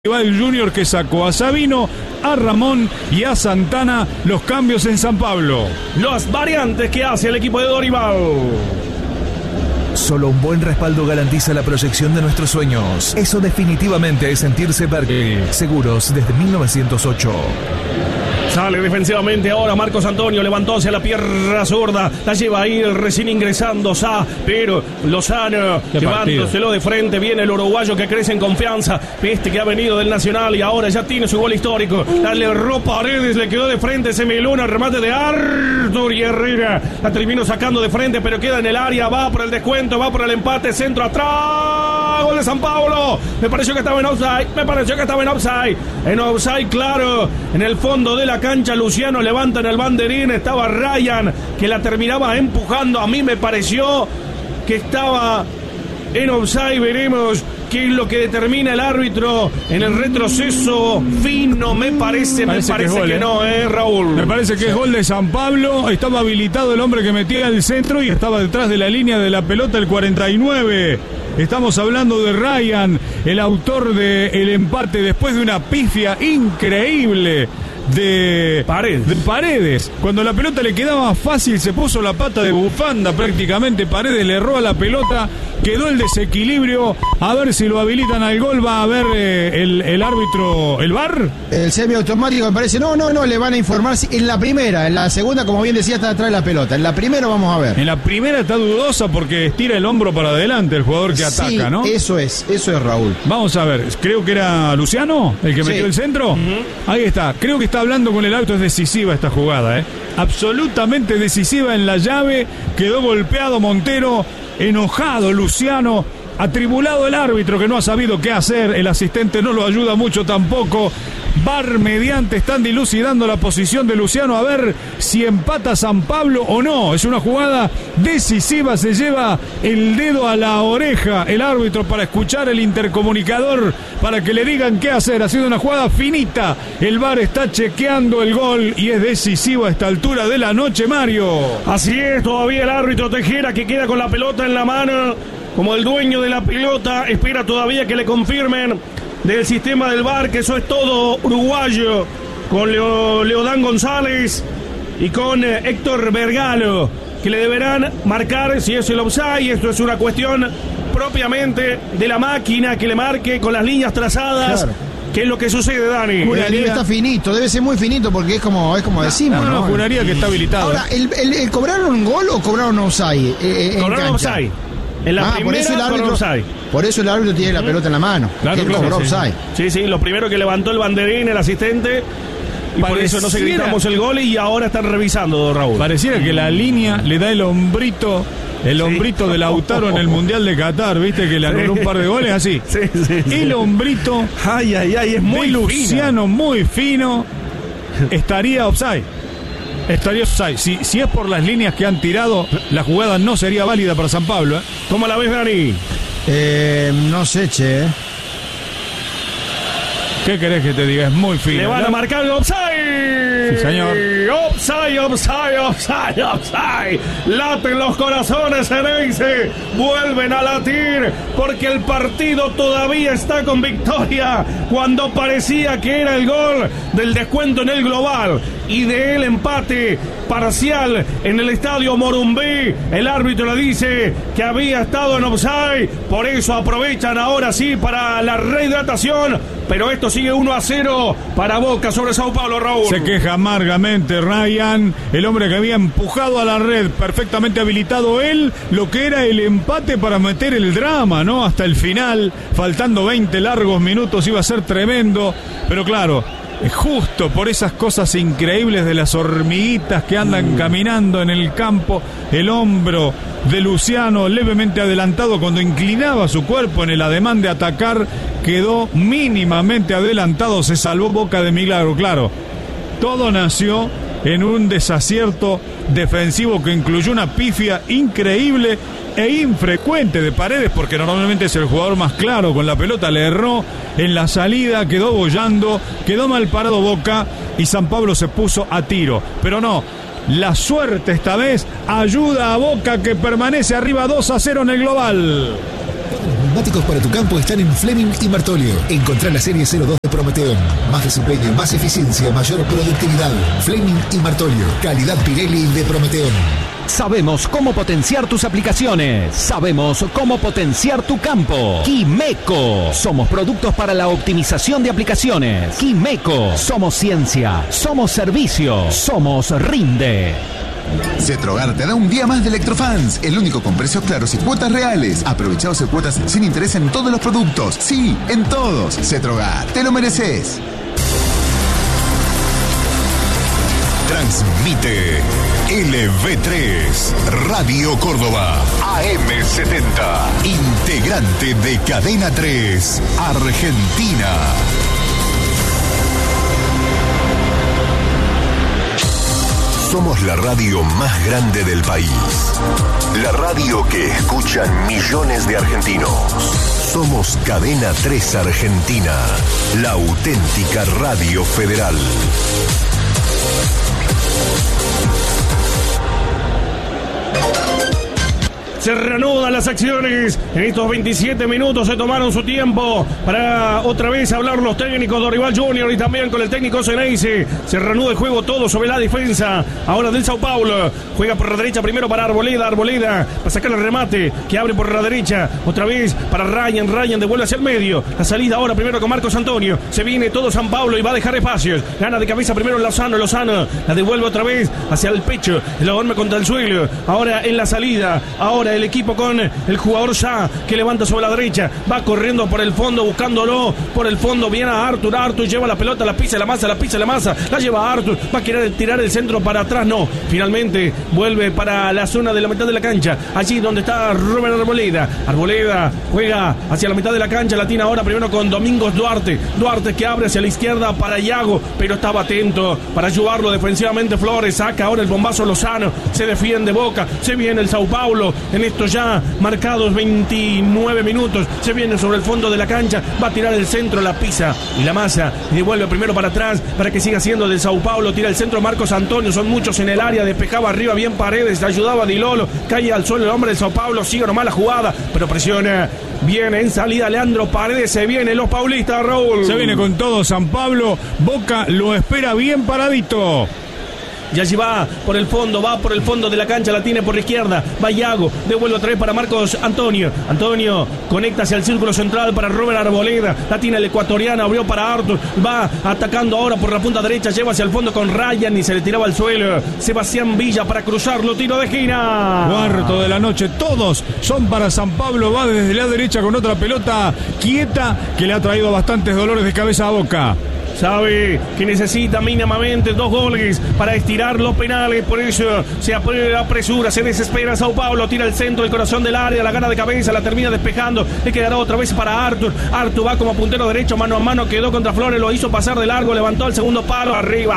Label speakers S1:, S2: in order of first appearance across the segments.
S1: El Junior que sacó a Sabino, a Ramón y a Santana. Los cambios en San Pablo.
S2: Las variantes que hace el equipo de Dorival.
S3: Solo un buen respaldo garantiza la proyección de nuestros sueños. Eso definitivamente es sentirse Berkeley. Seguros desde 1908.
S2: Sale defensivamente ahora Marcos Antonio, levantó hacia la pierna zurda, la lleva ahí recién ingresando pero Lozano llevándoselo de frente, viene el uruguayo que crece en confianza, que ha venido del Nacional y ahora ya tiene su gol histórico, le erró Paredes, le quedó de frente, se meló el remate de Artur y Herrera, la terminó sacando de frente pero queda en el área, va por el descuento, va por el empate, centro atrás, gol de San Pablo, me pareció que estaba en offside, en offside claro, en el fondo de la cancha. Luciano levanta en el banderín, estaba Ryan que la terminaba empujando, a mí me pareció que estaba en offside, veremos qué es lo que determina el árbitro en el retroceso fino, me parece que no, Raúl.
S1: Me parece que es gol de San Pablo, estaba habilitado el hombre que metía al centro y estaba detrás de la línea de la pelota el 49. Estamos hablando de Ryan, el autor del empate después de una pifia increíble de Paredes. Cuando la pelota le quedaba fácil se puso la pata de bufanda prácticamente. Paredes le erró a la pelota, quedó el desequilibrio. A ver si lo habilitan al gol. Va a ver el árbitro, el VAR.
S4: El semiautomático me parece. No, le van a informar en la primera. En la segunda, como bien decía, está atrás de la pelota. En la primera vamos a ver.
S1: En la primera está dudosa porque estira el hombro para adelante el jugador que ataca, ¿no?
S4: Eso es Raúl.
S1: Vamos a ver, creo que era Luciano el que metió el centro. Ahí está, creo que está hablando con el árbitro. Es decisiva esta jugada, absolutamente decisiva en la llave. Quedó golpeado Montero, enojado Luciano, atribulado el árbitro que no ha sabido qué hacer, el asistente no lo ayuda mucho tampoco. VAR mediante están dilucidando la posición de Luciano a ver si empata San Pablo o no. Es una jugada decisiva, se lleva el dedo a la oreja el árbitro para escuchar el intercomunicador para que le digan qué hacer. Ha sido una jugada finita, el VAR está chequeando el gol y es decisivo a esta altura de la noche, Mario.
S2: Así es, todavía el árbitro Tejera que queda con la pelota en la mano como el dueño de la pelota, espera todavía que le confirmen del sistema del VAR, que eso es todo uruguayo, con Leodán González y con Héctor Vergalo, que le deberán marcar si es el offside. Esto es una cuestión propiamente de la máquina que le marque con las líneas trazadas. Claro. ¿Qué es lo que sucede, Dani?
S4: Juraría está finito, debe ser muy finito porque es como decimos, ¿no?
S1: Juraría que está habilitado.
S4: Ahora, ¿el cobraron un gol o cobraron offside?
S2: Cobraron offside. En la primera
S4: por eso el árbitro tiene la pelota en la mano.
S2: Claro, sí, lo primero que levantó el banderín, el asistente, y por eso no se gritamos el gol y ahora están revisando, Raúl.
S1: Pareciera que la línea le da el hombrito de Lautaro en el Mundial de Qatar, ¿viste? Que le anuló un par de goles así. El hombrito
S2: es muy
S1: de Luciano, muy fino, estaría offside. Si es por las líneas que han tirado, la jugada no sería válida para San Pablo.
S2: ¿Cómo la ves, Dani?
S4: No sé, che.
S1: ¿Qué querés que te diga? Es muy fino.
S2: Le van a marcar el offside.
S1: Sí, señor.
S2: Offside. Laten los corazones, Ceneice. Vuelven a latir porque el partido todavía está con victoria cuando parecía que era el gol del descuento en el global y del empate parcial en el estadio Morumbí. El árbitro le dice que había estado en offside, por eso aprovechan ahora sí para la rehidratación, pero esto sigue 1-0 para Boca sobre Sao Paulo, Raúl.
S1: Se queja amargamente Ryan, el hombre que había empujado a la red, perfectamente habilitado él, lo que era el empate para meter el drama, ¿no? Hasta el final, faltando 20 largos minutos, iba a ser tremendo, pero claro, justo por esas cosas increíbles de las hormiguitas que andan caminando en el campo, el hombro de Luciano levemente adelantado cuando inclinaba su cuerpo en el ademán de atacar, quedó mínimamente adelantado, se salvó Boca de milagro. Claro, todo nació en un desacierto defensivo que incluyó una pifia increíble e infrecuente de Paredes, porque normalmente es el jugador más claro con la pelota, le erró en la salida, quedó bollando, quedó mal parado Boca y San Pablo se puso a tiro, pero no, la suerte esta vez ayuda a Boca que permanece arriba 2-0 en el global.
S5: Los neumáticos para tu campo están en Fleming y Martolio. Encontrá la serie 02 de Prometeon. Más desempeño, más eficiencia, mayor productividad. Fleming y Martolio. Calidad Pirelli de Prometeon.
S6: Sabemos cómo potenciar tus aplicaciones. Sabemos cómo potenciar tu campo. Quimeco. Somos productos para la optimización de aplicaciones. Quimeco. Somos ciencia. Somos servicio. Somos Rinde.
S7: Cetrogar te da un día más de Electrofans, el único con precios claros y cuotas reales. Aprovecha 12 cuotas sin interés en todos los productos. Sí, en todos. Cetrogar, te lo mereces.
S8: Transmite LV3 Radio Córdoba AM70, integrante de Cadena 3 Argentina. Somos la radio más grande del país. La radio que escuchan millones de argentinos. Somos Cadena 3 Argentina, la auténtica radio federal.
S2: Se reanudan las acciones. En estos 27 minutos se tomaron su tiempo para otra vez hablar los técnicos de Dorival Junior y también con el técnico Ceneice. Se reanuda el juego todo sobre la defensa. Ahora del Sao Paulo. Juega por la derecha primero para Arboleda. Arboleda para sacar el remate que abre por la derecha. Otra vez para Ryan. Ryan devuelve hacia el medio. La salida ahora primero con Marcos Antonio. Se viene todo San Pablo y va a dejar espacios. Gana de cabeza primero Lozano. Lozano la devuelve otra vez hacia el pecho. Lo duerme contra el suelo. Ahora en la salida. Ahora el equipo con el jugador ya que levanta sobre la derecha, va corriendo por el fondo, buscándolo por el fondo, viene a Arthur, Arthur lleva la pelota, la pisa, la masa, la lleva a Arthur, va a querer tirar el centro para atrás, no, finalmente vuelve para la zona de la mitad de la cancha, allí donde está Rubén Arboleda. Arboleda juega hacia la mitad de la cancha, la tiene ahora primero con Domingos Duarte, Duarte que abre hacia la izquierda para Iago, pero estaba atento para ayudarlo defensivamente Flores, saca ahora el bombazo Lozano, se defiende Boca, se viene el Sao Paulo, en esto ya marcados 29 minutos, se viene sobre el fondo de la cancha, va a tirar el centro, la pisa y la masa, y devuelve primero para atrás para que siga siendo del Sao Paulo, tira el centro Marcos Antonio, son muchos en el área, despejaba arriba bien Paredes, ayudaba a Dilolo, cae al suelo el hombre del Sao Paulo, sigue nomás la jugada, pero presiona, viene en salida Leandro Paredes, se viene los paulistas, Raúl.
S1: Se viene con todo San Pablo, Boca lo espera bien paradito.
S2: Y allí va por el fondo de la cancha, la tiene por la izquierda, va Iago, devuelve otra vez para Marcos Antonio, Antonio conecta hacia el círculo central para Robert Arboleda, la tiene el ecuatoriano, abrió para Arthur, va atacando ahora por la punta derecha, lleva hacia el fondo con Ryan y se le tiraba al suelo, Sebastián Villa para cruzarlo, tiro de esquina.
S1: Cuarto de la noche, todos son para San Pablo, va desde la derecha con otra pelota quieta que le ha traído bastantes dolores de cabeza a Boca.
S2: Sabe que necesita mínimamente 2 goles para estirar los penales, por eso se apresura, se desespera Sao Paulo, tira el centro, el corazón del área, la gana de cabeza, la termina despejando, le quedará otra vez para Arthur, Arthur va como puntero derecho, mano a mano, quedó contra Flores, lo hizo pasar de largo, levantó el segundo palo, arriba,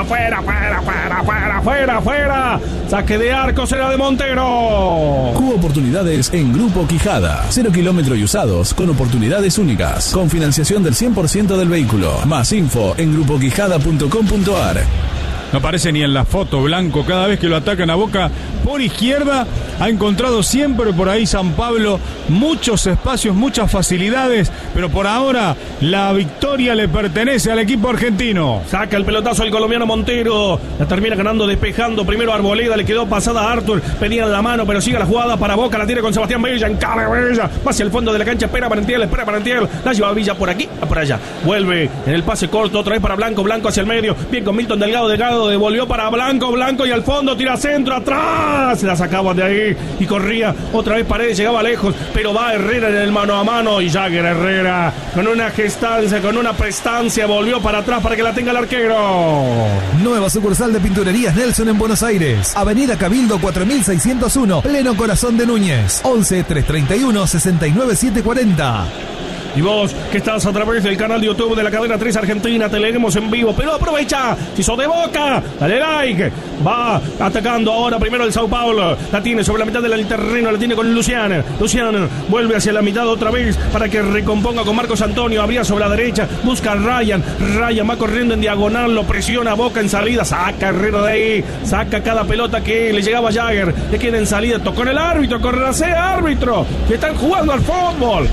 S2: fuera, saque de arco, será de Montero.
S3: Cubo Oportunidades en Grupo Quijada, 0 kilómetros y usados, con oportunidades únicas, con financiación del 100% del vehículo, más info en grupoquijada.com.ar.
S1: No aparece ni en la foto Blanco, cada vez que lo atacan a Boca por izquierda, ha encontrado siempre por ahí San Pablo muchos espacios, muchas facilidades, pero por ahora la victoria le pertenece al equipo argentino.
S2: Saca el pelotazo el colombiano Montero, la termina ganando, despejando primero a Arboleda, le quedó pasada a Arthur, pedían la mano, pero sigue la jugada para Boca, la tiene con Sebastián Villa, encara Villa, va hacia el fondo de la cancha, espera Parentiel, la lleva Villa por aquí, por allá, vuelve en el pase corto, otra vez para Blanco, Blanco hacia el medio, bien con Milton Delgado, devolvió para Blanco, Blanco y al fondo tira centro, atrás, la sacaban de ahí y corría otra vez Paredes, llegaba lejos, pero va Herrera en el mano a mano y Jagger Herrera con una gestancia, con una prestancia, volvió para atrás para que la tenga el arquero.
S3: Nueva sucursal de Pinturerías Nelson en Buenos Aires, Avenida Cabildo 4601, pleno corazón de Núñez, 11 331 69740.
S2: Y vos que estás a través del canal de YouTube de la cadena 3 Argentina, te leemos en vivo, pero aprovecha, si sos de Boca, dale like. Va atacando ahora primero el Sao Paulo, la tiene sobre la mitad del terreno, la tiene con Luciano vuelve hacia la mitad otra vez para que recomponga con Marcos Antonio, abría sobre la derecha, busca a Ryan va corriendo en diagonal, lo presiona a Boca en salida, saca Herrera de ahí, saca cada pelota que le llegaba a Jagger, le queda en salida, tocó en el árbitro, corrasea árbitro, que están jugando al fútbol.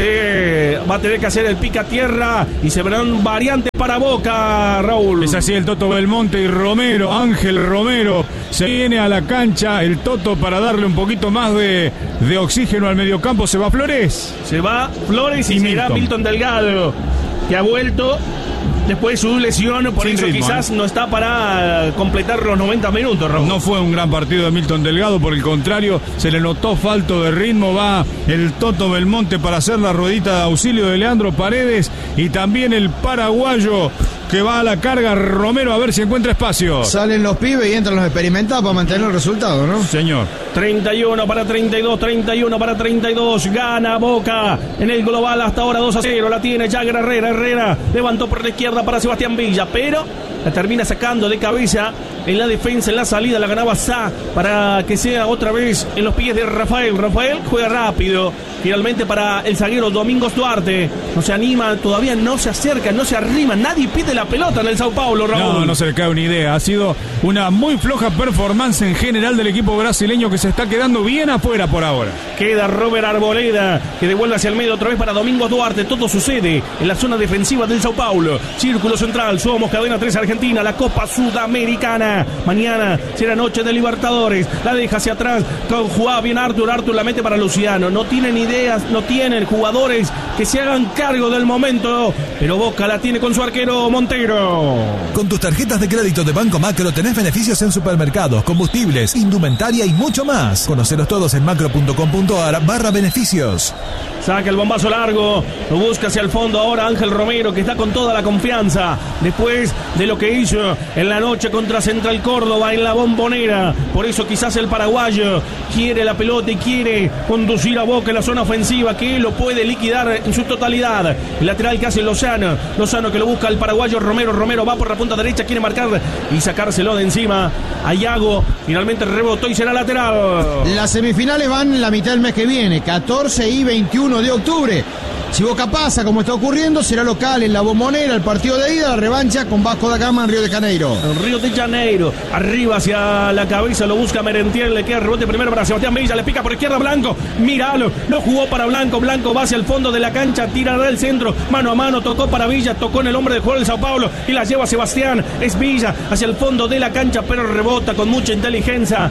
S2: Se va a tener que hacer el pica tierra y se verán variantes para Boca, Raúl.
S1: Es así el Toto Belmonte y Romero, Ángel Romero, se viene a la cancha el Toto para darle un poquito más de oxígeno al mediocampo. Se va Flores.
S2: Se va Flores y se irá Milton Delgado, que ha vuelto después de su lesión, por eso quizás no está para completar los 90 minutos, Raúl.
S1: No fue un gran partido de Milton Delgado, por el contrario, se le notó falto de ritmo. Va el Toto Belmonte para hacer la ruedita de auxilio de Leandro Paredes y también el paraguayo que va a la carga, Romero, a ver si encuentra espacio.
S4: Salen los pibes y entran los experimentados para mantener el resultado, ¿no?
S1: Señor.
S2: 31 para 32, 31 para 32, gana Boca en el global hasta ahora 2-0, la tiene Jagger Herrera, levantó por la izquierda para Sebastián Villa, pero la termina sacando de cabeza en la defensa, en la salida la ganaba Sá para que sea otra vez en los pies de Rafael juega rápido, finalmente para el zaguero Domingos Duarte, no se anima, todavía no se acerca, no se arrima, nadie pide la pelota en el Sao Paulo, Raúl.
S1: No se le cae una idea, ha sido una muy floja performance en general del equipo brasileño que se está quedando bien afuera por ahora.
S2: Queda Robert Arboleda que devuelve hacia el medio otra vez para Domingos Duarte, todo sucede en la zona defensiva del Sao Paulo, círculo central, somos cadena 3 Argentina, la Copa Sudamericana, mañana será noche de Libertadores, la deja hacia atrás, jugaba bien Arthur la mete para Luciano, no tienen ideas, no tienen jugadores que se hagan cargo del momento, pero Boca la tiene con su arquero Montero.
S9: Con tus tarjetas de crédito de Banco Macro tenés beneficios en supermercados, combustibles, indumentaria y mucho más. Conocelos todos en macro.com.ar/beneficios.
S2: Saca el bombazo largo, lo busca hacia el fondo ahora Ángel Romero, que está con toda la confianza después de lo que hizo en la noche contra Central Córdoba en la Bombonera. Por eso quizás el paraguayo quiere la pelota y quiere conducir a Boca en la zona ofensiva, que lo puede liquidar en su totalidad. El lateral que hace Lozano que lo busca el paraguayo Romero va por la punta derecha, quiere marcar y sacárselo de encima a Iago, finalmente rebotó y será lateral.
S4: Las semifinales van la mitad del mes que viene, 14 y 21 de octubre. Si Boca pasa, como está ocurriendo, será local en la Bombonera, el partido de ida, la revancha con Vasco da Gama en Río de Janeiro.
S2: En Río de Janeiro, arriba hacia la cabeza, lo busca Merentiel, le queda rebote primero para Sebastián Villa, le pica por izquierda Blanco, míralo, lo jugó para Blanco va hacia el fondo de la cancha, tira del centro, mano a mano, tocó para Villa, tocó en el hombre de juego del Sao Paulo y la lleva Sebastián, es Villa hacia el fondo de la cancha, pero rebota con mucha inteligencia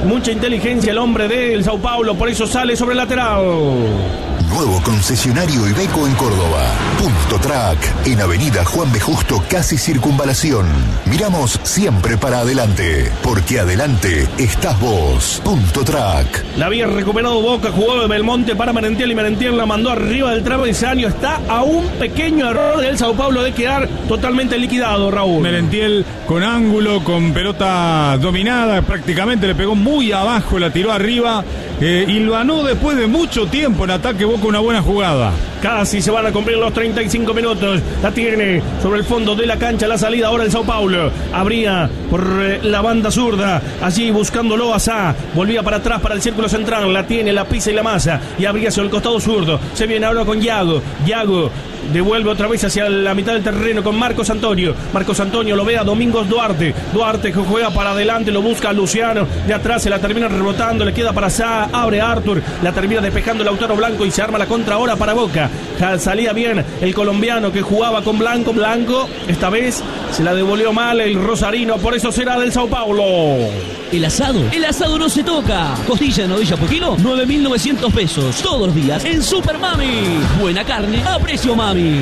S2: el hombre del Sao Paulo, por eso sale sobre el lateral.
S8: Nuevo concesionario Iveco en Córdoba. Punto Track, en Avenida Juan B. Justo, casi Circunvalación. Miramos siempre para adelante, porque adelante estás vos. Punto Track.
S2: La había recuperado Boca, jugó de Belmonte para Merentiel y Merentiel la mandó arriba del travesaño. Está a un pequeño error del Sao Paulo de quedar totalmente liquidado, Raúl.
S1: Merentiel con ángulo, con pelota dominada, prácticamente le pegó muy abajo, la tiró arriba. Hilvanó después de mucho tiempo en ataque Boca una buena jugada.
S2: Casi se van a cumplir los 35 minutos. La tiene sobre el fondo de la cancha. La salida ahora el Sao Paulo. Abría por la banda zurda. Allí buscándolo a Sá. Volvía para atrás para el círculo central. La tiene, la pisa y la masa. Y abría hacia el costado zurdo. Se viene ahora con Iago. Iago devuelve otra vez hacia la mitad del terreno con Marcos Antonio. Marcos Antonio lo ve a Domingos Duarte. Duarte que juega para adelante. Lo busca a Luciano. De atrás se la termina rebotando. Le queda para Sá. Abre Arthur. La termina despejando el Lautaro Blanco y se arma la contra ahora para Boca. Salía bien el colombiano que jugaba con Blanco. Esta vez se la devolvió mal el rosarino, por eso será del Sao Paulo.
S10: El asado no se toca. Costilla de novilla por kilo, 9.900 pesos. Todos los días en Super Mami. Buena carne a precio Mami.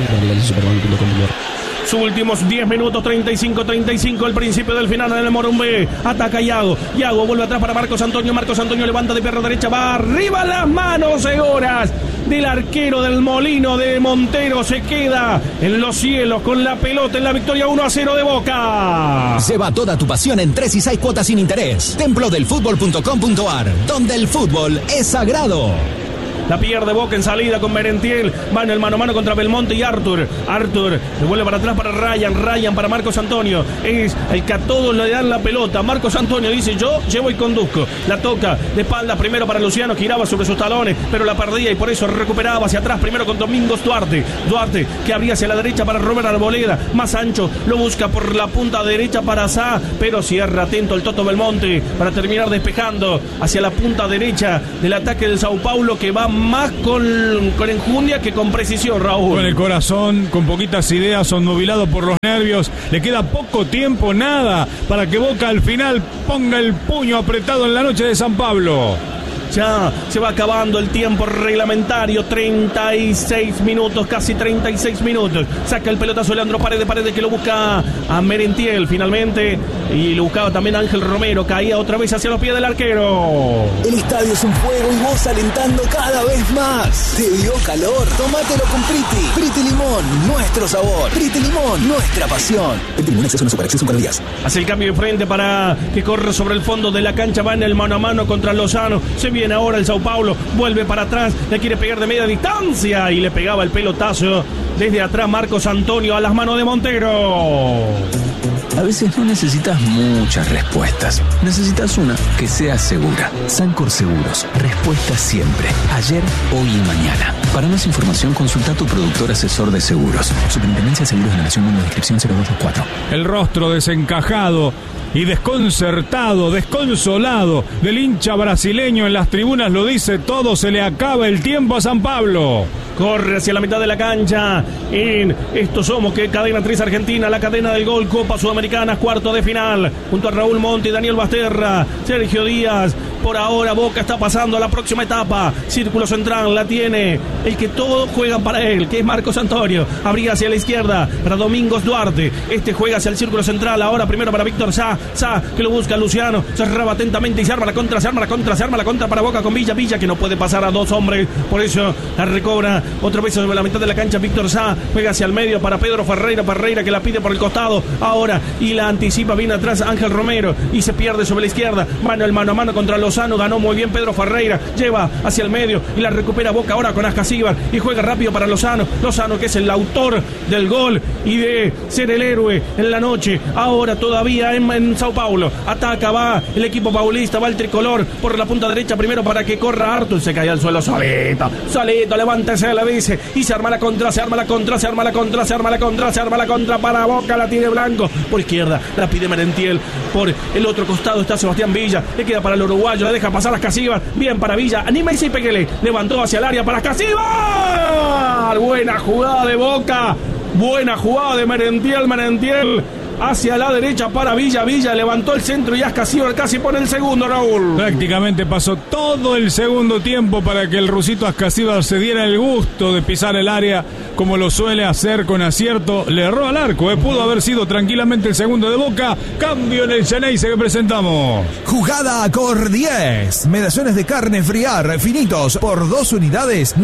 S2: Sus últimos 10 minutos, 35, el principio del final en el Morumbé. Ataca Iago vuelve atrás para Marcos Antonio levanta de pierna derecha, va arriba, las manos seguras del arquero del Molino de Montero. Se queda en los cielos con la pelota en la victoria 1-0 de Boca.
S6: Lleva toda tu pasión en 3 y 6 cuotas sin interés. Templodelfutbol.com.ar, donde el fútbol es sagrado.
S2: La pierde Boca en salida con Merentiel. Va en el mano a mano contra Belmonte y Arthur. Arthur devuelve para atrás para Ryan. Ryan para Marcos Antonio. Es el que a todos le dan la pelota. Marcos Antonio dice: yo llevo y conduzco. La toca de espalda primero para Luciano. Giraba sobre sus talones, pero la perdía y por eso recuperaba hacia atrás primero con Domingos Duarte. Duarte que abría hacia la derecha para Robert Arboleda. Más ancho. Lo busca por la punta derecha para Sá, pero cierra atento el Toto Belmonte para terminar despejando hacia la punta derecha del ataque del Sao Paulo, que va más con enjundia que con precisión, Raúl.
S1: Con el corazón, con poquitas ideas, obnubilado por los nervios. Le queda poco tiempo, nada, para que Boca al final ponga el puño apretado en la noche de San Pablo.
S2: Ya se va acabando el tiempo reglamentario, 36 minutos, casi 36 minutos. Saca el pelotazo Leandro Paredes que lo busca a Merentiel finalmente. Y lo buscaba también Ángel Romero, caía otra vez hacia los pies del arquero.
S11: El estadio es un fuego y vos alentando cada vez más. ¿Te dio calor? Tómatelo con Priti. Priti Limón, nuestro sabor. Priti Limón, nuestra pasión. Priti Limón, exceso en Super, exceso en días.
S2: Hace el cambio de frente para que corre sobre el fondo de la cancha. Va en el mano a mano contra Lozano. Se viene ahora el Sao Paulo. Vuelve para atrás. Le quiere pegar de media distancia. Y le pegaba el pelotazo desde atrás Marcos Antonio a las manos de Montero.
S12: A veces no necesitas muchas respuestas. Necesitas una que sea segura. Sancor Seguros. Respuesta siempre. Ayer, hoy y mañana. Para más información, consulta a tu productor asesor de seguros. Superintendencia de Seguros de la Nación, número de inscripción 0224.
S1: El rostro desencajado y desconcertado, desconsolado del hincha brasileño en las tribunas lo dice todo. Se le acaba el tiempo a San Pablo.
S2: Corre hacia la mitad de la cancha en Esto Somos, que Cadena 3 Argentina, la cadena del gol, Copa Sudamericana, cuarto de final, junto a Raúl Monti, Daniel Basterra, Sergio Díaz. Por ahora Boca está pasando a la próxima etapa. Círculo central la tiene el que todos juegan para él, que es Marcos Antonio. Abría hacia la izquierda para Domingos Duarte. Este juega hacia el círculo central. Ahora primero para Víctor Sá, que lo busca Luciano. Cerraba atentamente y se arma la contra para Boca con Villa, que no puede pasar a dos hombres. Por eso la recobra otra vez sobre la mitad de la cancha Víctor Sá. Juega hacia el medio para Pedro Ferreira que la pide por el costado. Ahora y la anticipa, viene atrás Ángel Romero y se pierde sobre la izquierda. Mano a mano contra Lozano. Ganó muy bien Pedro Ferreira. Lleva hacia el medio y la recupera Boca ahora con Ascasíbar. Y juega rápido para Lozano, que es el autor del gol y de ser el héroe en la noche. Ahora todavía en Sao Paulo. Ataca, va el equipo paulista, va el tricolor por la punta derecha primero para que corra Arthur. Se cae al suelo solito, levántese, le dice. Y se arma la contra para Boca. La tiene Blanco por izquierda. La pide Merentiel. Por el otro costado está Sebastián Villa. Le queda para el uruguayo. La deja pasar a Ascasíbar. Bien para Villa. Anímese y peguele. Levantó hacia el área para Ascasíbar. Buena jugada de Boca. Buena jugada de Merentiel. Hacia la derecha para Villa levantó el centro y Ascasíbar casi pone el segundo, Raúl.
S1: Prácticamente pasó todo el segundo tiempo para que el rusito Ascasíbar se diera el gusto de pisar el área como lo suele hacer con acierto. Le erró al arco, pudo haber sido tranquilamente el segundo de Boca. Cambio en el Xeneize que presentamos.
S9: Jugada Cor 10. Medallones de carne friar finitos por 2 unidades,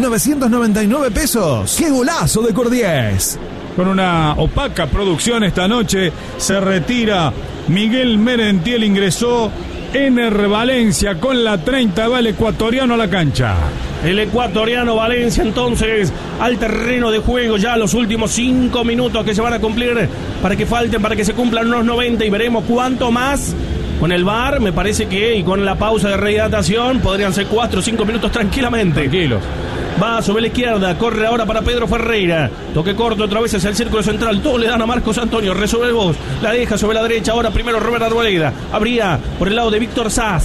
S9: 999 pesos. ¡Qué golazo de Cor 10!
S1: Con una opaca producción esta noche se retira Miguel Merentiel. Ingresó Ener Valencia con la 30. Va el ecuatoriano a la cancha.
S2: El ecuatoriano Valencia entonces al terreno de juego. Ya los últimos 5 minutos que se van a cumplir para que se cumplan unos 90 y veremos cuánto más. Con el VAR me parece que y con la pausa de rehidratación podrían ser 4 o 5 minutos tranquilamente.
S1: Tranquilos.
S2: Va sobre la izquierda, corre ahora para Pedro Ferreira. Toque corto otra vez hacia el círculo central. Todo le dan a Marcos Antonio. Resuelve el voz. La deja sobre la derecha. Ahora primero Robert Arboleda. Abría por el lado de Víctor Sá,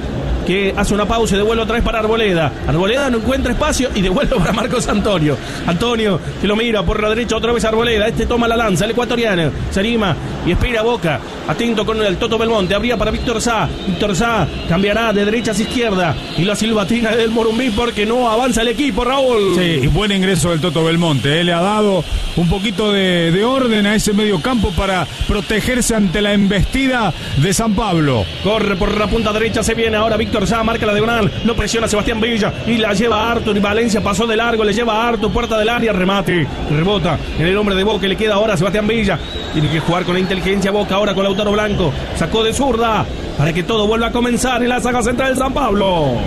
S2: que hace una pausa y devuelve otra vez para Arboleda. Arboleda no encuentra espacio y devuelve para Marcos Antonio. Antonio que lo mira por la derecha otra vez Arboleda. Toma la lanza, el ecuatoriano. Se anima y espera Boca. Atento con el Toto Belmonte. Abría para Víctor Sá. Víctor Sá cambiará de derecha hacia izquierda. Y la silbatina del Morumbí porque no avanza el equipo, Raúl.
S1: Sí, y buen ingreso del Toto Belmonte. Le ha dado un poquito de orden a ese medio campo para protegerse ante la embestida de San Pablo.
S2: Corre por la punta derecha. Se viene ahora Víctor Sá. Marca la diagonal. Lo presiona Sebastián Villa. Y la lleva a Arthur. Y Valencia pasó de largo. Le lleva a Arthur. Puerta del área. Remate. Rebota en el hombre de Boca. Le queda ahora a Sebastián Villa. Tiene que jugar con la inteligencia Boca ahora con Lautaro Blanco. Sacó de zurda para que todo vuelva a comenzar en la saga central de San Pablo.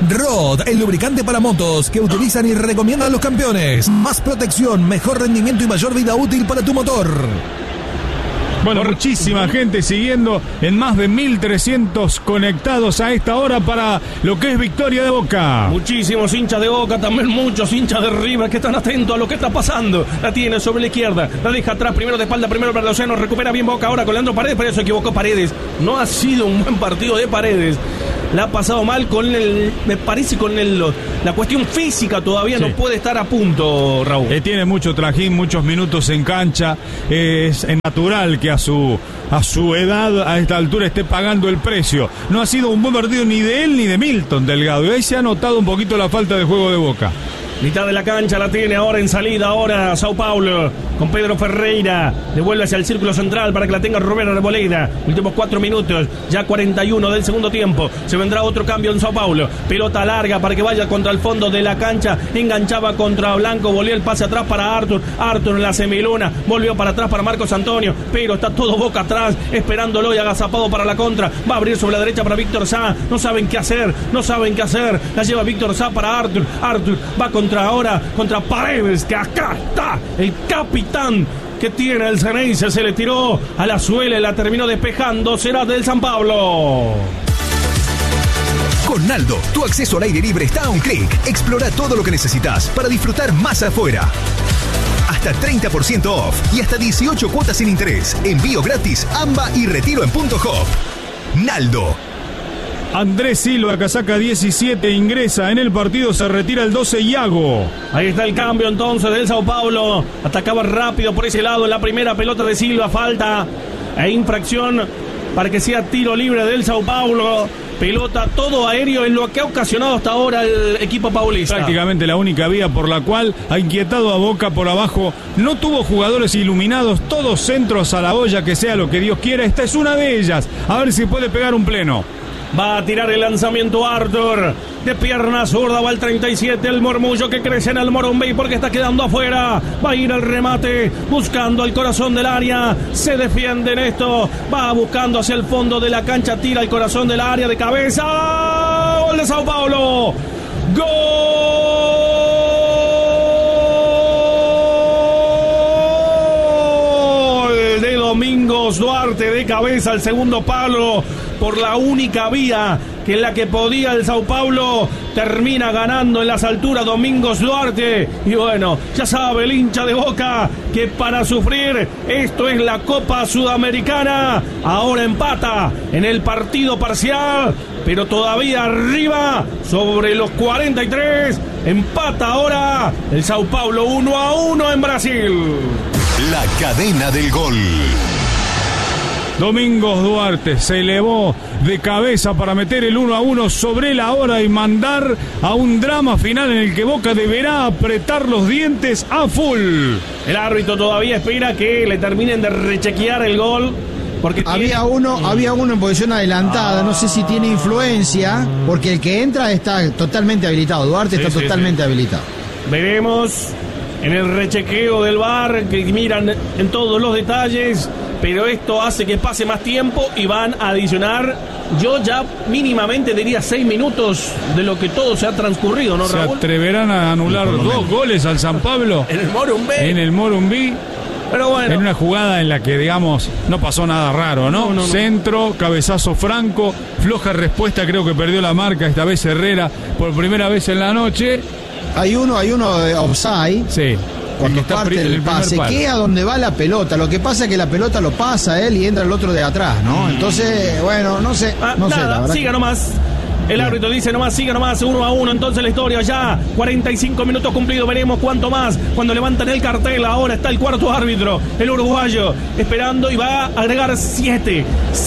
S9: Rod, el lubricante para motos que utilizan y recomiendan los campeones. Más protección, mejor rendimiento y mayor vida útil para tu motor.
S1: Bueno, muchísima gente siguiendo, en más de 1.300 conectados a esta hora para lo que es victoria de Boca.
S2: Muchísimos hinchas de Boca, también muchos hinchas de River que están atentos a lo que está pasando. La tiene sobre la izquierda, la deja atrás, primero de espalda, primero para Lozano, recupera bien Boca ahora con Leandro Paredes, pero se equivocó Paredes. No ha sido un buen partido de Paredes. La ha pasado mal con me parece con la cuestión física todavía, sí. No puede estar a punto, Raúl.
S1: Tiene mucho trajín, muchos minutos en cancha. Es natural que a su edad, a esta altura, esté pagando el precio. No ha sido un buen partido ni de él ni de Milton Delgado. Y ahí se ha notado un poquito la falta de juego de Boca.
S2: Mitad de la cancha la tiene ahora en salida, ahora Sao Paulo con Pedro Ferreira, devuelve hacia el círculo central para que la tenga Rubén Arboleda. Últimos 4 minutos, ya 41 del segundo tiempo, se vendrá otro cambio en Sao Paulo, pelota larga para que vaya contra el fondo de la cancha, enganchaba contra Blanco, volvió el pase atrás para Arthur en la semiluna, volvió para atrás para Marcos Antonio, pero está todo Boca atrás, esperándolo y agazapado para la contra, va a abrir sobre la derecha para Víctor Sá, no saben qué hacer, la lleva Víctor Sá para Arthur va contra Paredes, que acá está el capitán que tiene el Ceneice, se le tiró a la suela y la terminó despejando, será del San Pablo.
S13: Con Naldo, tu acceso al aire libre está a un clic. Explora todo lo que necesitas para disfrutar más afuera. Hasta 30% off y hasta 18 cuotas sin interés. Envío gratis, AMBA y retiro en Punto Hop. Naldo.
S1: Andrés Silva, casaca 17, ingresa en el partido, se retira el 12 Iago.
S2: Ahí está el cambio entonces del Sao Paulo. Atacaba rápido por ese lado en la primera pelota de Silva, falta e infracción para que sea tiro libre del Sao Paulo. Pelota todo aéreo en lo que ha ocasionado hasta ahora el equipo paulista.
S1: Prácticamente la única vía por la cual ha inquietado a Boca por abajo. No tuvo jugadores iluminados, todos centros a la olla, que sea lo que Dios quiera. Esta es una de ellas. A ver si puede pegar un pleno.
S2: Va a tirar el lanzamiento Arthur. De pierna zurda va el 37. El murmullo que crece en el Morumbí porque está quedando afuera. Va a ir al remate buscando al corazón del área. Se defiende en esto. Va buscando hacia el fondo de la cancha. Tira al corazón del área de cabeza. Gol de Sao Paulo. Gol de Domingos Duarte de cabeza al segundo palo. Por la única vía que en la que podía el Sao Paulo, termina ganando en las alturas Domingos Duarte. Y bueno, ya sabe el hincha de Boca que para sufrir esto es la Copa Sudamericana. Ahora empata en el partido parcial, pero todavía arriba sobre los 43. Empata ahora el Sao Paulo 1-1 en Brasil.
S8: La cadena del gol.
S1: Domingos Duarte se elevó de cabeza para meter el 1-1 sobre la hora y mandar a un drama final en el que Boca deberá apretar los dientes a full.
S2: El árbitro todavía espera que le terminen de rechequear el gol. Porque
S4: había uno en posición adelantada, no sé si tiene influencia, porque el que entra está totalmente habilitado. Duarte está totalmente habilitado.
S2: Veremos en el rechequeo del VAR que miran en todos los detalles. Pero esto hace que pase más tiempo y van a adicionar, yo ya mínimamente diría 6 minutos de lo que todo se ha transcurrido, ¿no, Raúl?
S1: ¿Se atreverán a anular 2 goles al San Pablo?
S2: En el
S1: Morumbí.
S2: Pero bueno.
S1: En una jugada en la que, digamos, no pasó nada raro, ¿no? No. Centro, cabezazo franco, floja respuesta, creo que perdió la marca esta vez Herrera por primera vez en la noche.
S4: Hay uno de offside.
S1: Sí.
S4: Cuando parte el pase, que a donde va la pelota. Lo que pasa es que la pelota lo pasa él y entra el otro de atrás, ¿no? Entonces, bueno, no sé. No sé, la verdad
S2: siga nomás. El árbitro dice nomás, siga nomás, 1-1. Entonces la historia ya, 45 minutos cumplidos. Veremos cuánto más cuando levantan el cartel. Ahora está el cuarto árbitro, el uruguayo, esperando y va a agregar 7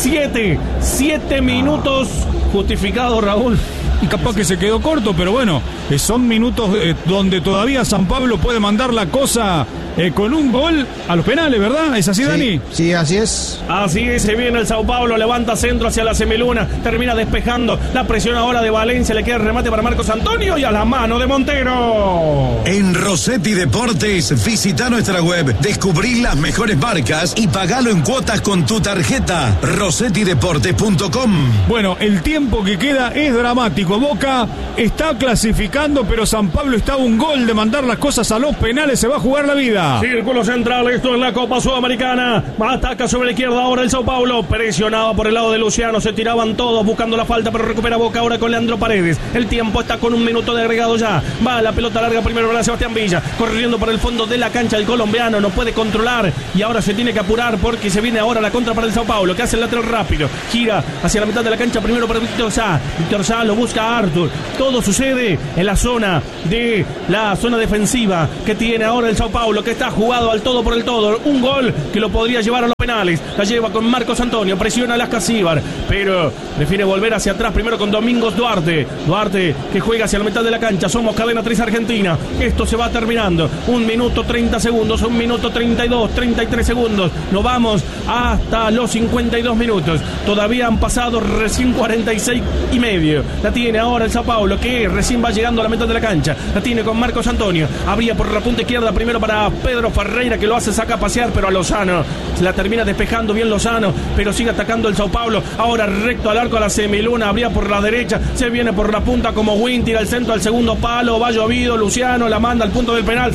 S2: minutos justificados, Raúl.
S1: Y capaz que se quedó corto, pero bueno, son minutos donde todavía San Pablo puede mandar la cosa con un gol a los penales, ¿verdad? ¿Es así, Dani?
S4: Sí, así es.
S2: Así es, se viene el Sao Paulo, levanta centro hacia la semiluna, termina despejando, la presión ahora de Valencia, le queda el remate para Marcos Antonio y a la mano de Montero.
S14: En Rossetti Deportes, visita nuestra web, descubrí las mejores marcas y pagalo en cuotas con tu tarjeta. RossettiDeportes.com.
S1: Bueno, el tiempo que queda es dramático. Boca está clasificando, pero San Pablo está a un gol de mandar las cosas a los penales, se va a jugar la vida.
S2: Círculo central, esto es la Copa Sudamericana. Ataca sobre la izquierda ahora el Sao Paulo, presionaba por el lado de Luciano, se tiraban todos buscando la falta, pero recupera Boca ahora con Leandro Paredes. El tiempo está con 1 minuto de agregado ya. Va la pelota larga primero para Sebastián Villa, corriendo por el fondo de la cancha el colombiano, no puede controlar y ahora se tiene que apurar porque se viene ahora la contra para el Sao Paulo, que hace el lateral rápido, gira hacia la mitad de la cancha primero para Víctor Sá. Víctor Sá lo busca a Arthur. Todo sucede en la zona defensiva que tiene ahora el Sao Paulo, que está jugado al todo por el todo. Un gol que lo podría llevar a los penales. La lleva con Marcos Antonio, presiona a Las Casíbar, pero prefiere volver hacia atrás primero con Domingos Duarte. Duarte que juega hacia la mitad de la cancha. Somos Cadena 3 Argentina. Esto se va terminando. 1 minuto 30 segundos, 1 minuto 32, 33 segundos. Nos vamos hasta los 52 minutos. Todavía han pasado recién 46 y medio. La tiene ahora el Sao Paulo, que recién va llegando a la mitad de la cancha. La tiene con Marcos Antonio. Abría por la punta izquierda primero para Pedro Ferreira, que lo hace saca a pasear, pero a Lozano la termina despejando bien Lozano, pero sigue atacando el Sao Paulo. Ahora recto al arco a la semiluna, abría por la derecha, se viene por la punta como Win, tira el centro al segundo palo, va llovido, Luciano la manda al punto del penal.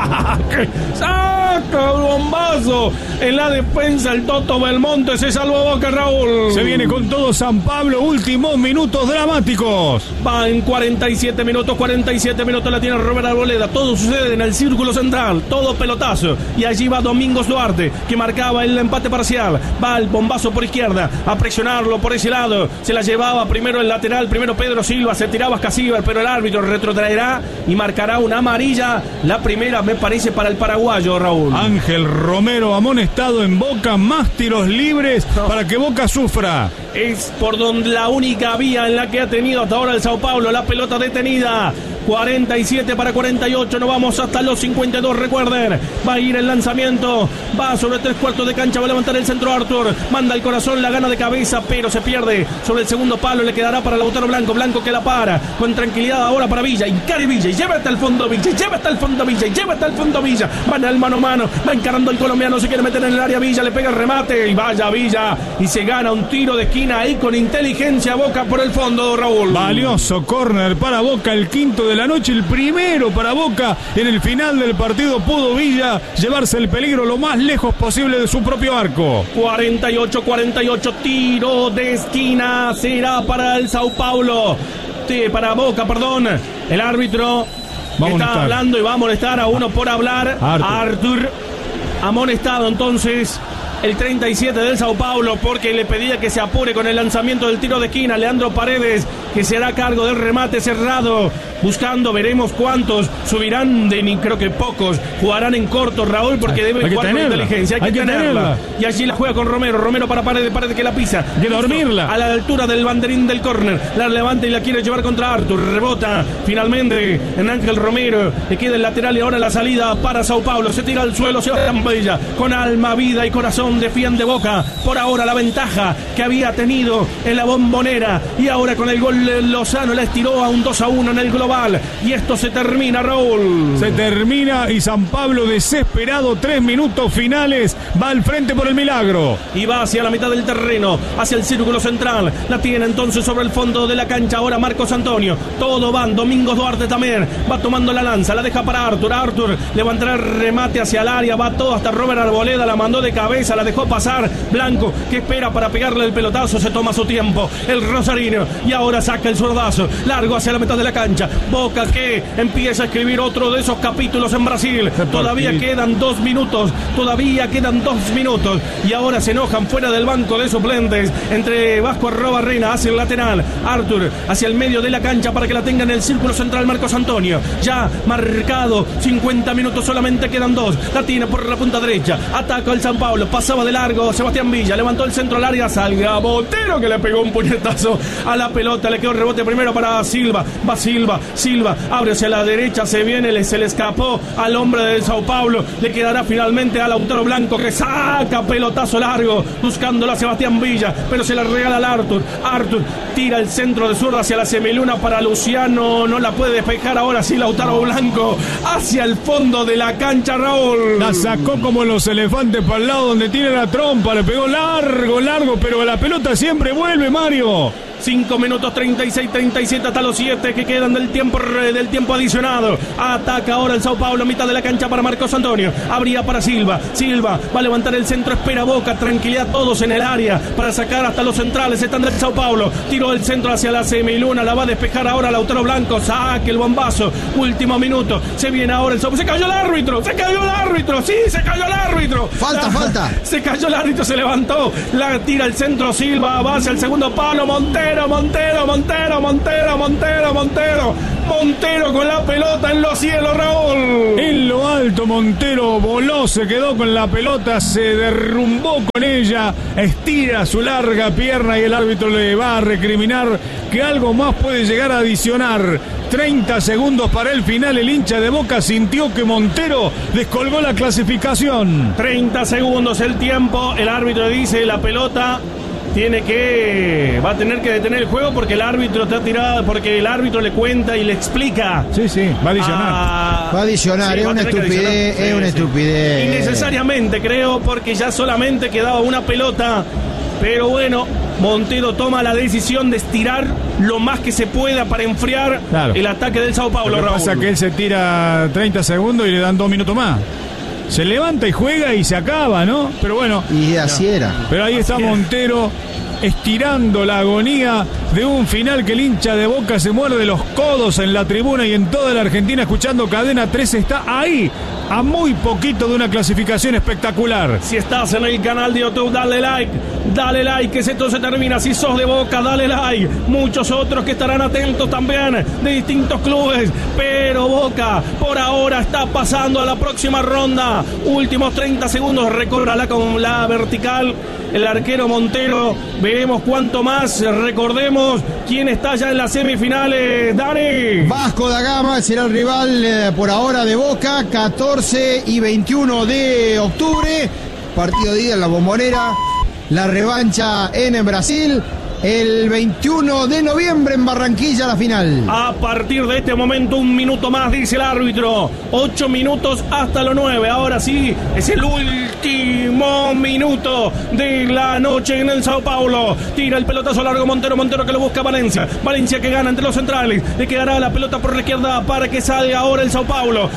S2: ¡Saca el bombazo! En la defensa el Toto Belmonte, se salvó Boca, Raúl.
S1: Se viene con todo San Pablo, últimos minutos dramáticos.
S2: Va en 47 minutos la tiene Robert Arboleda. Todo sucede en el círculo central, todo pelotazo. Y allí va Domingos Duarte, que marcaba el empate parcial. Va el bombazo por izquierda, a presionarlo por ese lado. Se la llevaba primero el lateral, primero Pedro Silva, se tiraba Casíbar, pero el árbitro retrotraerá y marcará una amarilla. La primera, me parece, para el paraguayo, Raúl.
S1: Ángel Romero amonestado en Boca, más tiros libres para que Boca sufra.
S2: Es por donde la única vía en la que ha tenido hasta ahora el Sao Paulo, la pelota detenida. 47 para 48, nos vamos hasta los 52, recuerden, va a ir el lanzamiento, va sobre 3/4 de cancha, va a levantar el centro Arthur, manda el corazón, la gana de cabeza, pero se pierde sobre el segundo palo, le quedará para Lautaro Blanco, Blanco que la para, con tranquilidad ahora para Villa, Incari Villa, y lleva hasta el fondo Villa, lleva hasta el fondo Villa, lleva hasta el fondo Villa, van al mano a mano, va encarando el colombiano, se quiere meter en el área Villa, le pega el remate, y vaya Villa, y se gana un tiro de esquina ahí con inteligencia Boca por el fondo, Raúl.
S1: Valioso córner para Boca, el quinto de la noche, el primero para Boca. En el final del partido pudo Villa llevarse el peligro lo más lejos posible de su propio arco.
S2: 48, tiro de esquina será para el Sao Paulo, para Boca, perdón. El árbitro está hablando y va a amonestar a uno por hablar. Arthur amonestado entonces el 37 del Sao Paulo, porque le pedía que se apure con el lanzamiento del tiro de esquina. Leandro Paredes, que será a cargo del remate cerrado, buscando, veremos cuántos subirán, creo que pocos jugarán en corto, Raúl, porque debe jugar con inteligencia, hay que tenerla. Y allí la juega con Romero para Paredes que la pisa,
S1: de dormirla
S2: a la altura del banderín del córner, la levanta y la quiere llevar contra Arthur, rebota finalmente en Ángel Romero, le queda el lateral y ahora la salida para Sao Paulo, se tira al suelo Sebastián Villa, con alma, vida y corazón defiende Boca, por ahora la ventaja que había tenido en la Bombonera, y ahora con el gol Lozano la estiró a un 2-1 en el global, y esto se termina, Raúl.
S1: Se termina y San Pablo desesperado, 3 minutos finales, va al frente por el milagro.
S2: Y va hacia la mitad del terreno, hacia el círculo central, la tiene entonces sobre el fondo de la cancha, ahora Marcos Antonio, todo van, Domingos Duarte también, va tomando la lanza, la deja para Arthur levantará el remate hacia el área, va todo hasta Robert Arboleda, la mandó de cabeza, la dejó pasar, Blanco que espera para pegarle el pelotazo, se toma su tiempo, el rosarino, y ahora saca el zurdazo, largo hacia la mitad de la cancha, Boca que empieza a escribir otro de esos capítulos en Brasil, todavía quedan 2 minutos, y ahora se enojan fuera del banco de suplentes, entre Vasco Arrobarrena hacia el lateral, Arthur hacia el medio de la cancha para que la tenga en el círculo central Marcos Antonio, ya marcado, 50 minutos solamente quedan 2, la tiene por la punta derecha, ataca el San Pablo, pasa pasaba de largo Sebastián Villa, levantó el centro al área, salga Montero que le pegó un puñetazo a la pelota, le quedó el rebote primero para Silva, va Silva, abre hacia la derecha, se viene, se le escapó al hombre del Sao Paulo, le quedará finalmente a Lautaro Blanco que saca pelotazo largo, buscándolo a Sebastián Villa, pero se la regala al Arthur tira el centro de zurda hacia la semiluna para Luciano, no la puede despejar, ahora sí Lautaro Blanco hacia el fondo de la cancha, Raúl.
S1: La sacó como los elefantes para el lado donde tiene la trompa, le pegó largo, pero la pelota siempre vuelve, Mario.
S2: 5 minutos 36-37 hasta los 7 que quedan del tiempo adicionado. Ataca ahora el Sao Paulo, mitad de la cancha para Marcos Antonio. Abría para Silva va a levantar el centro, espera Boca, tranquilidad todos en el área para sacar hasta los centrales. Están del Sao Paulo, tiró el centro hacia la semiluna, la va a despejar ahora Lautaro Blanco, saque el bombazo, último minuto, se viene ahora el Sao Paulo. Se cayó el árbitro, se cayó el árbitro. Falta. Se cayó el árbitro, se levantó, la tira el centro Silva, va hacia el segundo palo, Montero con la pelota en los cielos, Raúl.
S1: En lo alto Montero voló, se quedó con la pelota, se derrumbó con ella, estira su larga pierna y el árbitro le va a recriminar que algo más puede llegar a adicionar. 30 segundos para el final, el hincha de Boca sintió que Montero descolgó la clasificación.
S2: 30 segundos el tiempo, el árbitro dice la pelota va a tener que detener el juego porque el árbitro está tirado, porque el árbitro le cuenta y le explica.
S1: Sí, va a adicionar.
S4: Es una estupidez.
S2: Innecesariamente, creo, porque ya solamente quedaba una pelota. Pero bueno, Montero toma la decisión de estirar lo más que se pueda para enfriar el ataque del Sao Paulo.
S1: Lo que pasa es que él se tira 30 segundos y le dan 2 minutos más. Se levanta y juega y se acaba, ¿no? Pero bueno.
S4: Y así era.
S1: Pero ahí está Montero estirando la agonía de un final que el hincha de Boca se muerde los codos en la tribuna y en toda la Argentina escuchando Cadena 3 está ahí, a muy poquito de una clasificación espectacular.
S2: Si estás en el canal de YouTube, dale like, que esto se termina. Si sos de Boca, dale like. Muchos otros que estarán atentos también de distintos clubes, pero Boca por ahora está pasando a la próxima ronda. Últimos 30 segundos, recórrala con la vertical el arquero Montero, veremos cuánto más. Recordemos quién está ya en las semifinales. Dani.
S4: Vasco da Gama será el rival por ahora de Boca, 14 y 21 de octubre, partido de ida en la Bombonera, la revancha en Brasil. El 21 de noviembre en Barranquilla, la final.
S2: A partir de este momento, 1 minuto más, dice el árbitro. 8 minutos hasta los 9. Ahora sí, es el último minuto de la noche en el Sao Paulo. Tira el pelotazo largo Montero que lo busca Valencia. Valencia que gana entre los centrales. Le quedará la pelota por la izquierda para que salga ahora el Sao Paulo.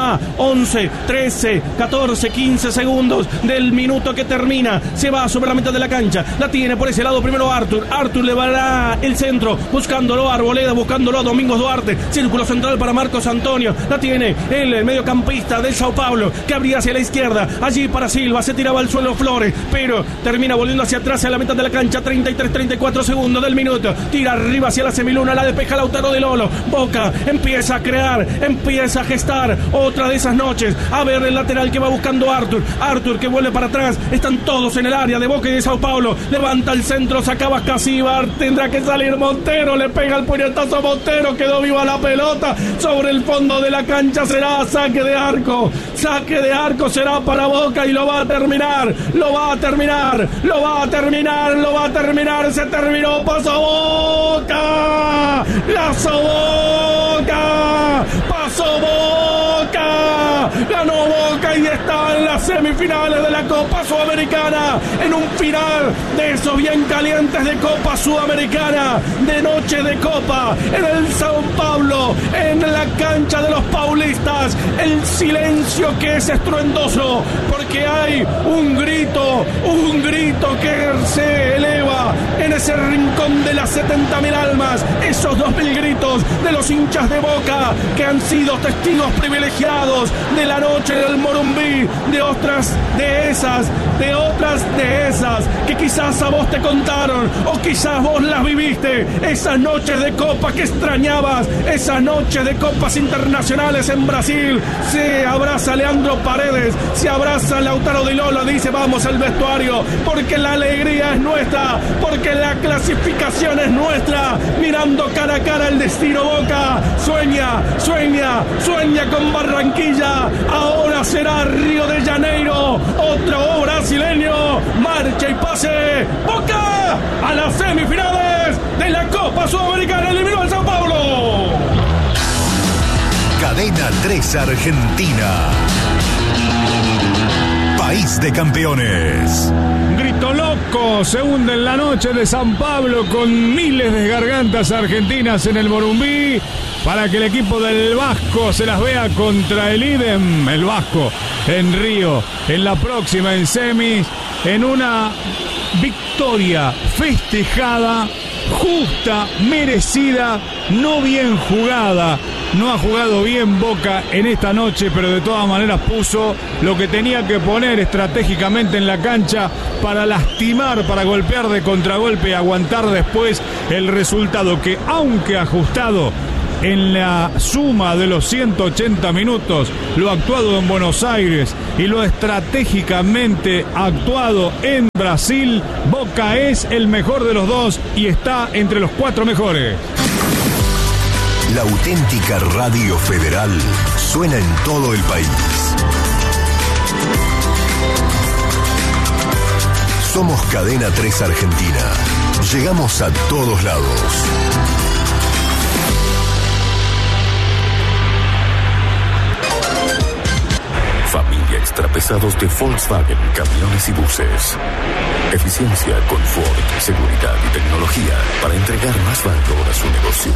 S2: 11, 13, 14, 15 segundos del minuto que termina. Se va sobre la mitad de la cancha. La tiene por ese lado primero Arthur le va el centro, buscándolo a Arboleda, buscándolo a Domingos Duarte. Círculo central para Marcos Antonio. La tiene el mediocampista del Sao Paulo, que abría hacia la izquierda. Allí para Silva, se tiraba al suelo Flores, pero termina volviendo hacia atrás a la mitad de la cancha. 33-34 segundos del minuto. Tira arriba hacia la semiluna, la despeja Lautaro de Lolo. Boca empieza a crear, empieza a gestar otra de esas noches. A ver el lateral que va buscando Arthur que vuelve para atrás. Están todos en el área de Boca y de Sao Paulo. Levanta el centro, sacaba Casíbar, tendrá que salir Montero, le pega el puñetazo a Montero, quedó viva la pelota sobre el fondo de la cancha. Será saque de arco será para Boca y lo va a terminar, se terminó, pasó Boca, ganó Boca y está en las semifinales de la Copa Sudamericana, en un final de esos bien calientes de Copa Sudamericana, de noche de Copa, en el Sao Paulo, en la cancha de los paulistas. El silencio que es estruendoso, porque hay un grito que se eleva en ese rincón de las 70.000 almas, esos 2.000 gritos de los hinchas de Boca que han sido testigos privilegiados de la noche del Morumbí, de otras de esas que quizás a vos te contaron o quizás vos las viviste, esas noches de copa que extrañabas, esas noches de copas internacionales en Brasil. Se abraza Leandro Paredes, se abraza Lautaro Di Lola, dice vamos al vestuario, porque la alegría es nuestra, porque la clasificación es nuestra, mirando cara a cara el destino Boca, sueña con Barranquilla, ahora será Río de Janeiro, otro brasileño, marcha y pase, Boca a las semifinales de la Copa Sudamericana, eliminó al Sao Paulo.
S8: Cadena 3 Argentina. País de campeones.
S1: Grito loco se hunde en la noche de San Pablo con miles de gargantas argentinas en el Morumbí para que el equipo del Vasco se las vea contra el IDEM, el Vasco, en Río, en la próxima en semis, en una victoria festejada, justa, merecida, no bien jugada. No ha jugado bien Boca en esta noche, pero de todas maneras puso lo que tenía que poner estratégicamente en la cancha para lastimar, para golpear de contragolpe y aguantar después el resultado que, aunque ajustado en la suma de los 180 minutos, lo actuado en Buenos Aires y lo estratégicamente actuado en Brasil, Boca es el mejor de los dos y está entre los 4 mejores.
S8: La auténtica Radio Federal suena en todo el país. Somos Cadena 3 Argentina. Llegamos a todos lados. Familia extrapesados de Volkswagen, camiones y buses. Eficiencia, confort, seguridad y tecnología para entregar más valor a su negocio.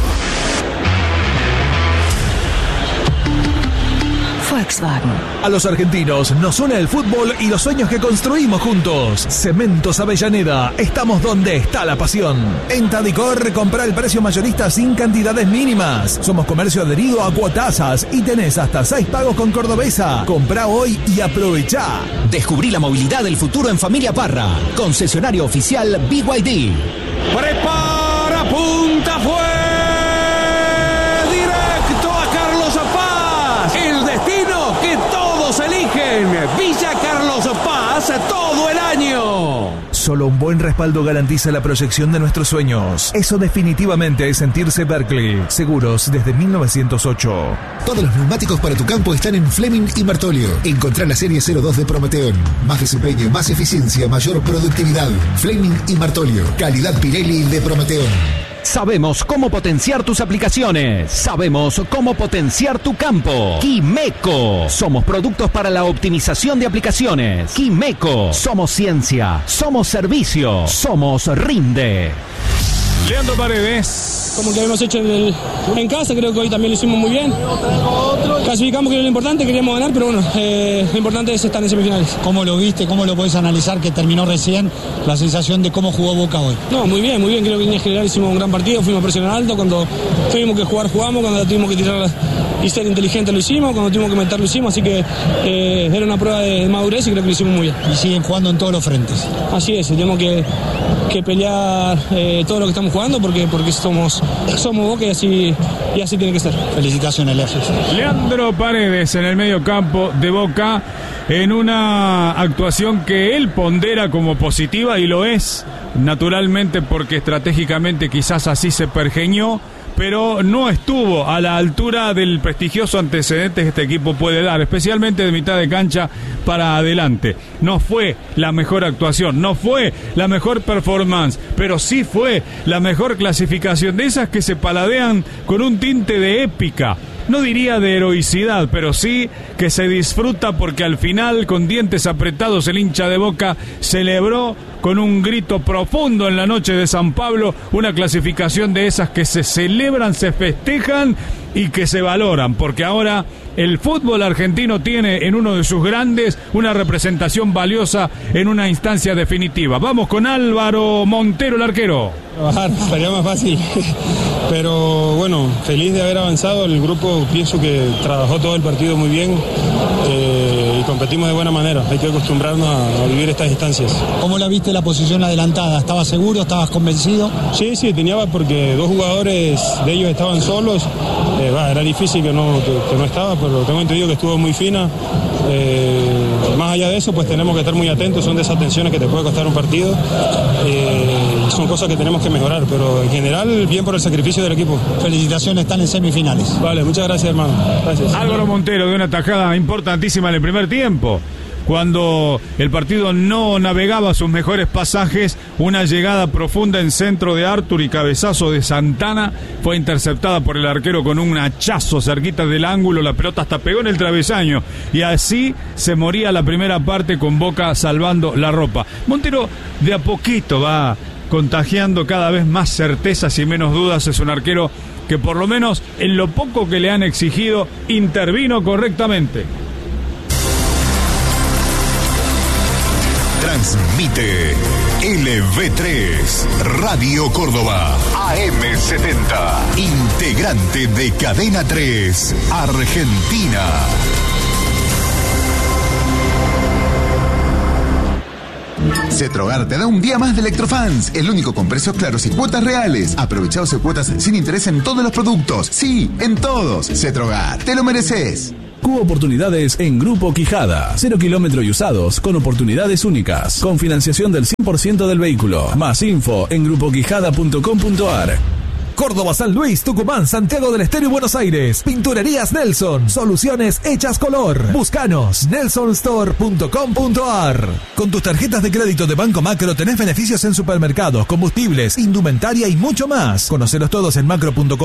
S9: Volkswagen. A los argentinos nos une el fútbol y los sueños que construimos juntos. Cementos Avellaneda, estamos donde está la pasión. En Tadicor, compra el precio mayorista sin cantidades mínimas. Somos comercio adherido a Cuotasas y tenés hasta 6 pagos con Cordobesa. Comprá hoy y aprovechá.
S6: Descubrí la movilidad del futuro en Familia Parra. Concesionario oficial BYD.
S2: Prepara, punta, fue directo a Carlos Paz. El destino que todos eligen. Villa Carlos Paz todo el año.
S9: Solo un buen respaldo garantiza la proyección de nuestros sueños. Eso definitivamente es sentirse Berkeley. Seguros desde 1908.
S5: Todos los neumáticos para tu campo están en Fleming y Martolio. Encontrá la serie 02 de Prometeón. Más desempeño, más eficiencia, mayor productividad. Fleming y Martolio. Calidad Pirelli de Prometeón.
S6: Sabemos cómo potenciar tus aplicaciones. Sabemos cómo potenciar tu campo. Quimeco. Somos productos para la optimización de aplicaciones. Quimeco. Somos ciencia. Somos servicio. Somos Rinde.
S1: Leandro Paredes.
S15: Como que habíamos hecho en casa, creo que hoy también lo hicimos muy bien. Clasificamos, que era lo importante, queríamos ganar, pero bueno, lo importante es estar en semifinales.
S4: ¿Cómo lo viste? ¿Cómo lo podés analizar que terminó recién la sensación de cómo jugó Boca hoy?
S15: No, muy bien, creo que en línea general hicimos un gran partido, fuimos a presionar alto, cuando tuvimos que jugar jugamos, cuando tuvimos que tirar y ser inteligentes lo hicimos, cuando tuvimos que meter lo hicimos, así que era una prueba de madurez y creo que lo hicimos muy bien.
S4: Y siguen jugando en todos los frentes.
S15: Así es, tenemos que pelear todo lo que estamos jugando porque somos Boca y así tiene que ser.
S4: Felicitaciones, Leo.
S1: Leandro Paredes en el medio campo de Boca en una actuación que él pondera como positiva y lo es, naturalmente, porque estratégicamente quizás así se pergeñó, pero no estuvo a la altura del prestigioso antecedente que este equipo puede dar, especialmente de mitad de cancha para adelante. No fue la mejor actuación, no fue la mejor performance, pero sí fue la mejor clasificación, de esas que se paladean con un tinte de épica. No diría de heroicidad, pero sí que se disfruta porque al final, con dientes apretados, el hincha de Boca celebró con un grito profundo en la noche de San Pablo una clasificación de esas que se celebran, se festejan y que se valoran, porque ahora el fútbol argentino tiene en uno de sus grandes una representación valiosa en una instancia definitiva. Vamos con Álvaro Montero, el arquero.
S15: Trabajar, sería más fácil, pero bueno, feliz de haber avanzado. El grupo pienso que trabajó todo el partido muy bien y competimos de buena manera, hay que acostumbrarnos a vivir estas instancias.
S16: ¿Cómo la viste la posición adelantada? ¿Estabas seguro? ¿Estabas convencido?
S15: Sí, tenía porque 2 jugadores de ellos estaban solos, era difícil que no estaba, pero tengo entendido que estuvo muy fina. Más allá de eso, pues tenemos que estar muy atentos, son desatenciones que te puede costar un partido, son cosas que tenemos que mejorar, pero en general bien por el sacrificio del equipo.
S16: Felicitaciones, están en semifinales.
S15: Vale, muchas gracias, hermano. Gracias.
S1: Álvaro Montero de una tajada importantísima en el primer tiempo. Cuando el partido no navegaba sus mejores pasajes, una llegada profunda en centro de Artur y cabezazo de Santana fue interceptada por el arquero con un hachazo cerquita del ángulo, la pelota hasta pegó en el travesaño y así se moría la primera parte con Boca salvando la ropa. Montero de a poquito va contagiando cada vez más certezas y menos dudas, es un arquero que por lo menos en lo poco que le han exigido intervino correctamente.
S8: Transmite LV3 Radio Córdoba AM70, integrante de Cadena 3 Argentina. Cetrogar te da un día más de Electrofans, el único con precios claros y cuotas reales. Aprovecha 12 cuotas sin interés en todos los productos. Sí, en todos. Cetrogar, te lo mereces.
S3: Cubo Oportunidades en Grupo Quijada. 0 kilómetros y usados con oportunidades únicas. Con financiación del 100% del vehículo. Más info en grupoquijada.com.ar.
S9: Córdoba, San Luis, Tucumán, Santiago del Estero y Buenos Aires. Pinturerías Nelson. Soluciones hechas color. Búscanos. nelsonstore.com.ar. Con tus tarjetas de crédito de Banco Macro tenés beneficios en supermercados, combustibles, indumentaria y mucho más. Conocelos todos en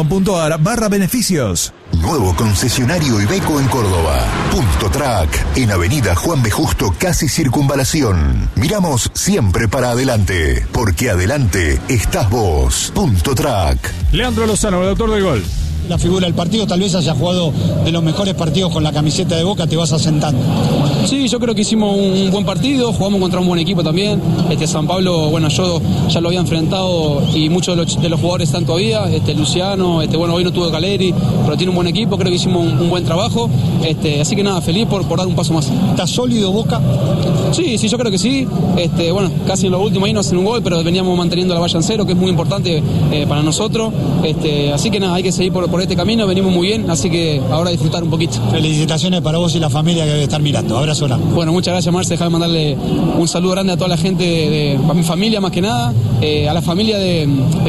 S9: macro.com.ar/beneficios.
S8: Nuevo concesionario Iveco en Córdoba. Punto Track, en Avenida Juan B. Justo, casi Circunvalación. Miramos siempre para adelante, porque adelante estás vos. Punto Track.
S1: Leandro Lozano, el autor del gol.
S16: La figura del partido, tal vez haya jugado de los mejores partidos con la camiseta de Boca, te vas asentando.
S15: Sí, yo creo que hicimos un buen partido, jugamos contra un buen equipo también. San Pablo, bueno, yo ya lo había enfrentado y muchos de los jugadores están todavía. Luciano, bueno, hoy no tuvo Caleri, pero tiene un buen equipo, creo que hicimos un buen trabajo. Así que nada, feliz por dar un paso más.
S16: ¿Está sólido Boca?
S15: Sí, yo creo que sí. Bueno, casi en lo último ahí no hacen un gol, pero veníamos manteniendo la valla en cero, que es muy importante para nosotros. Así que nada, hay que seguir por este camino, venimos muy bien, así que ahora disfrutar un poquito.
S16: Felicitaciones para vos y la familia que debe estar mirando. Abrazo grande.
S15: Bueno, muchas gracias, Marce. Déjame mandarle un saludo grande a toda la gente, a mi familia más que nada, a la familia de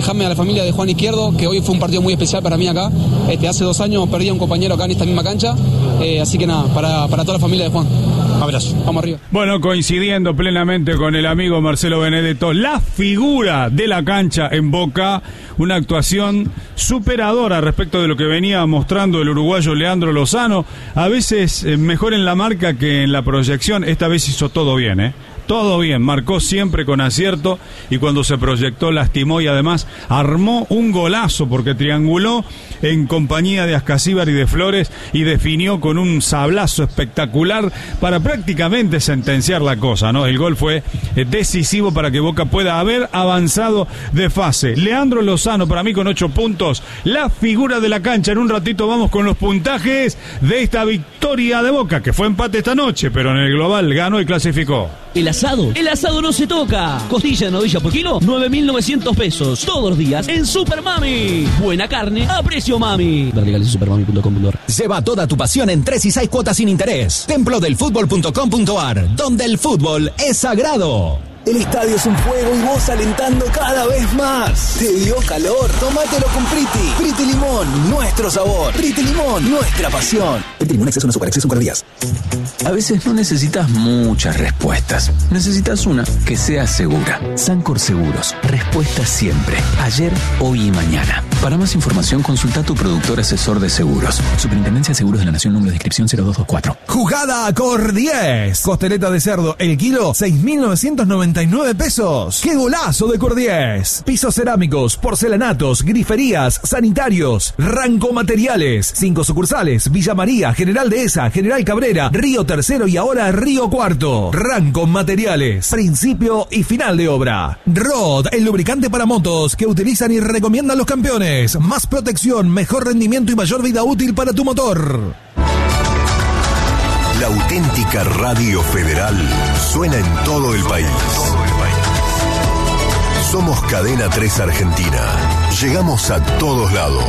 S15: Juan Izquierdo, que hoy fue un partido muy especial para mí acá. Hace 2 años perdí a un compañero acá en esta misma cancha, así que nada, para toda la familia de Juan. Abrazo, vamos arriba.
S1: Bueno, coincidiendo plenamente con el amigo Marcelo Benedetto, la figura de la cancha en Boca, una actuación superadora respecto de lo que venía mostrando el uruguayo Leandro Lozano, a veces mejor en la marca que en la proyección. Esta vez hizo todo bien, todo bien, marcó siempre con acierto y cuando se proyectó lastimó y además armó un golazo porque trianguló en compañía de Ascasíbar y de Flores y definió con un sablazo espectacular para prácticamente sentenciar la cosa, ¿no? El gol fue decisivo para que Boca pueda haber avanzado de fase. Leandro Lozano para mí con 8 puntos, la figura de la cancha. En un ratito vamos con los puntajes de esta victoria de Boca, que fue empate esta noche, pero en el global ganó y clasificó.
S10: El asado no se toca. Costilla de novilla por kilo, 9.900 pesos. Todos los días en Super Mami. Buena carne a precio mami. Legales en supermami.com.ar.
S6: Lleva toda tu pasión en 3 y 6 cuotas sin interés. Templodelfutbol.com.ar, donde el fútbol es sagrado.
S11: El estadio es un fuego y vos alentando cada vez más. ¿Te dio calor? Tómatelo con Priti. Priti Limón, nuestro sabor. Priti Limón, nuestra pasión. Priti Limón, exceso en azúcar, exceso en calorías.
S12: A veces no necesitas muchas respuestas. Necesitas una que sea segura. Sancor Seguros. Respuesta siempre. Ayer, hoy y mañana. Para más información, consulta a tu productor asesor de seguros. Superintendencia de Seguros de la Nación, número de inscripción 0224.
S9: Jugada Cor 10. Costeleta de cerdo, el kilo, 6.999 pesos. ¡Qué golazo de Cor 10! Pisos cerámicos, porcelanatos, griferías, sanitarios, Ranco Materiales. 5 sucursales: Villa María, General Dehesa, General Cabrera, Río Tercero y ahora Río Cuarto. Ranco Materiales. Principio y final de obra. Rod, el lubricante para motos que utilizan y recomiendan los campeones. Más protección, mejor rendimiento y mayor vida útil para tu motor.
S8: La auténtica Radio Federal suena en todo el país. Somos Cadena 3 Argentina. Llegamos a todos lados.